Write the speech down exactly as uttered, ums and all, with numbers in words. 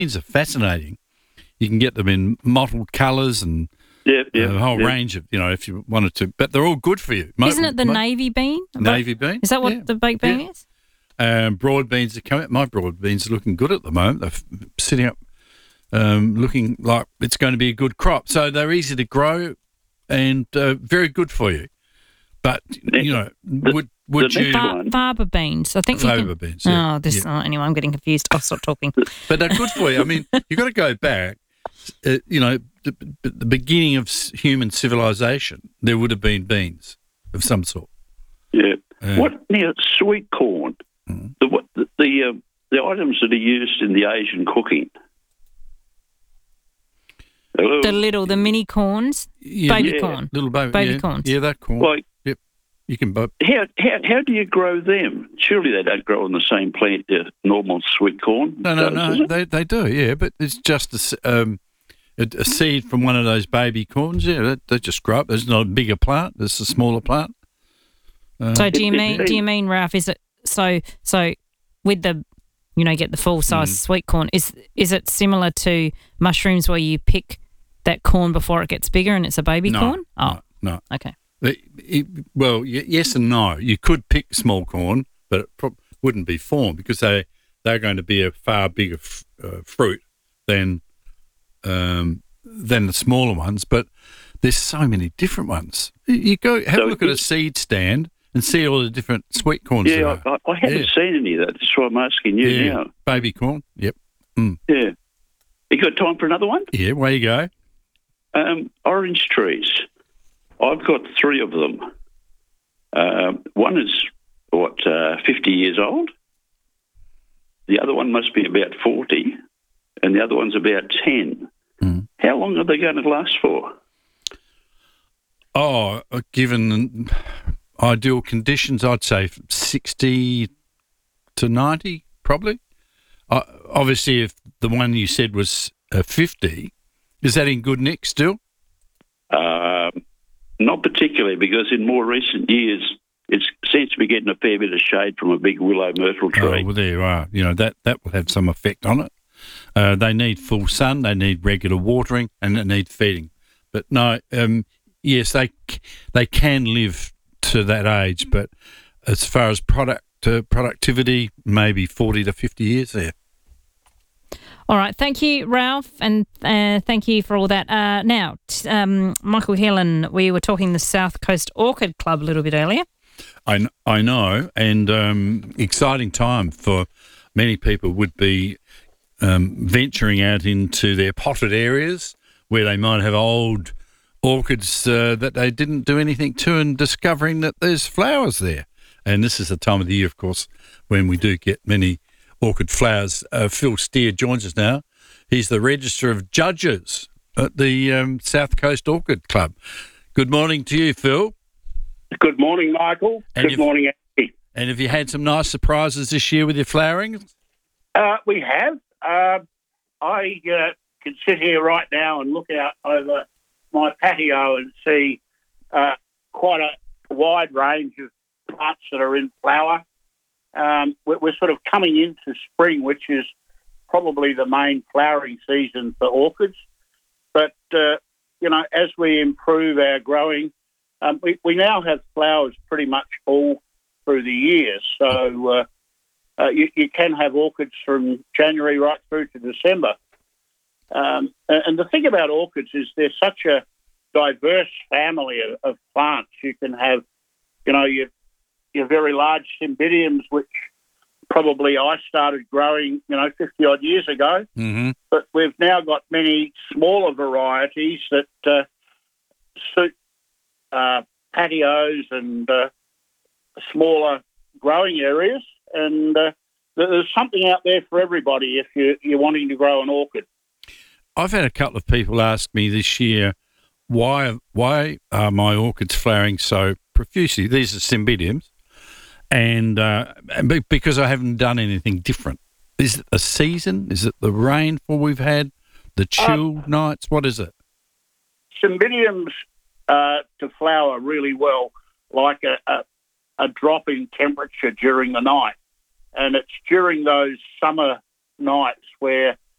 beans are fascinating. You can get them in mottled colours and Yeah, yeah, a whole yeah. range of, you know, if you wanted to. But they're all good for you. Mo- Isn't it the mo- navy bean? navy bean? Is that what Yeah. the baked bean Yeah. is? Um, broad beans are coming. My broad beans are looking good at the moment. They're f- sitting up, um, looking like it's going to be a good crop. So they're easy to grow and uh, very good for you. But you know, would would the you? next Fa- one. fava beans. I think you Fava can. beans, yeah. Oh, this. Yeah. Oh, anyway, I'm getting confused. I'll stop talking. But they're good for you. I mean, you've got to go back. Uh, you know, the, the beginning of s- human civilization, there would have been beans of some sort. Yeah. Yeah. What now? Sweet corn. Mm. The what the the, uh, the items that are used in the Asian cooking. Hello. The little, the mini corns, Yeah, baby yeah. corn. little baby, Baby yeah. corns. Yeah, that corn. Like Yep, you can. bu- how, how how do you grow them? Surely they don't grow on the same plant that normal sweet corn. No, no, does, no. does it? They they do, yeah. But it's just a, s- um, a, a seed from one of those baby corns. Yeah, they, they just grow up. There's not a bigger plant. There's a smaller plant. Uh, So do you It- it mean? Do you seems- mean, Ralph? Is it so? So with the, you know, get the full size Mm. sweet corn. Is is it similar to mushrooms where you pick that corn before it gets bigger and it's a baby no, corn? Oh, no, no. okay. It, it, well, y- yes and no. You could pick small corn, but it pro- wouldn't be formed because they they're going to be a far bigger f- uh, fruit than um, than the smaller ones. But there's so many different ones. You, you go have So a look at a it's- seed stand and see all the different sweet corns. there Yeah, are. I, I haven't Yeah. seen any of that. That's why I'm asking you yeah, now. baby corn. Yep. Yeah. You got time for another one? Yeah, where you go? Um, orange trees. I've got three of them. Um, one is, what, uh, fifty years old? The other one must be about forty, and the other one's about ten. Mm. How long are they going to last for? Oh, uh, given ideal conditions, I'd say sixty to ninety, probably. Uh, obviously, if the one you said was uh, fifty, is that in good nick still? Um, not particularly, because in more recent years, it seems to be getting a fair bit of shade from a big willow myrtle Oh, tree. well, there you are. You know, that, that will have some effect on it. Uh, they need full sun, they need regular watering, and they need feeding. But no, um, yes, they c- they can live to that age, but as far as product uh, productivity, maybe forty to fifty years there. All right. Thank you, Ralph, and uh, thank you for all that. Uh, now, t- um, Michael Hillen, we were talking the South Coast Orchid Club a little bit earlier. I, kn- I know, and um, exciting time for many people would be um, venturing out into their potted areas where they might have old orchids uh, that they didn't do anything to and discovering that there's flowers there. And this is the time of the year, of course, when we do get many orchid flowers. Uh, Phil Steer joins us now. He's the Register of Judges at the um, South Coast Orchid Club. Good morning to you, Phil. Good morning, Michael. And Good you've- morning, Andy. And have you had some nice surprises this year with your flowering? Uh, we have. Uh, I uh, can sit here right now and look out over my patio and see uh, quite a wide range of plants that are in flower. Um, we're, we're sort of coming into spring, which is probably the main flowering season for orchids. But, uh, you know, as we improve our growing, um, we, we now have flowers pretty much all through the year. So uh, uh, you, you can have orchids from January right through to December. Um, and, and the thing about orchids is they're such a diverse family of, of plants. You can have, you know, your, your very large cymbidiums, which probably I started growing, you know, fifty-odd years ago. Mm-hmm. But we've now got many smaller varieties that uh, suit uh, patios and uh, smaller growing areas. And uh, there's something out there for everybody if you, you're wanting to grow an orchid. I've had a couple of people ask me this year, why why are my orchids flowering so profusely? These are cymbidiums. And uh, be- because I haven't done anything different. Is it a season? Is it the rainfall we've had? The chilled nights? What is it? Cymbidiums uh, to flower really well, like a, a, a drop in temperature during the night. And it's during those summer nights where